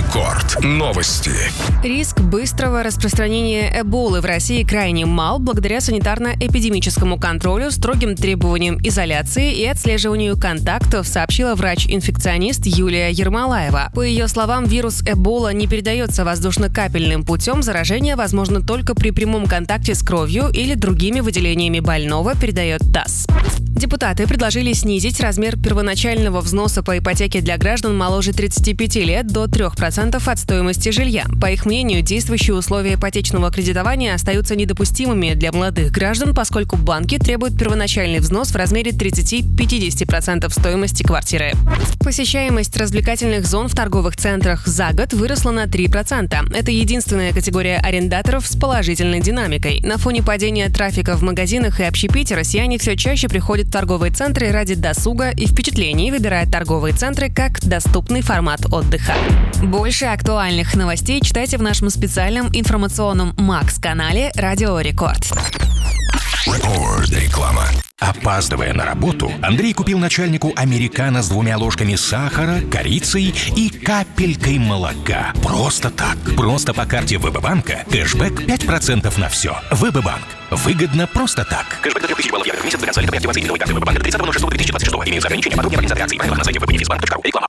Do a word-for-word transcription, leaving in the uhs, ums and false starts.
Рекорд. Новости. Риск быстрого распространения эболы в России крайне мал благодаря санитарно-эпидемическому контролю, строгим требованиям изоляции и отслеживанию контактов, сообщила врач-инфекционист Юлия Ермолаева. По ее словам, вирус эбола не передается воздушно-капельным путем, заражение возможно только при прямом контакте с кровью или другими выделениями больного, передает ТАСС. Депутаты предложили снизить размер первоначального взноса по ипотеке для граждан моложе тридцати пяти лет до трёх процентов от стоимости жилья. По их мнению, действующие условия ипотечного кредитования остаются недопустимыми для молодых граждан, поскольку банки требуют первоначальный взнос в размере тридцати-пятидесяти процентов стоимости квартиры. Посещаемость развлекательных зон в торговых центрах за год выросла на три процента. Это единственная категория арендаторов с положительной динамикой. На фоне падения трафика в магазинах и общепите россияне все чаще приходят в торговые центры ради досуга и впечатлений, выбирая торговые центры как доступный формат отдыха. Больше актуальных новостей читайте в нашем специальном информационном Макс-канале «Радио Рекорд». Реклама. Опаздывая на работу, Андрей купил начальнику американо с двумя ложками сахара, корицей и капелькой молока. Просто так. Просто по карте ВБ-банка. Кэшбэк пять процентов на все. ВБ-банк. Выгодно просто так. Кэшбэк до трех тысяч баллов в месяц. До конца лета при активации новой карты ВБ-банка до тридцатого ноль шестого две тысячи двадцать шестого. Имеются ограничения. Подробнее по организации акций. Правила на сайте веб бенефис банк точка ру. Реклама.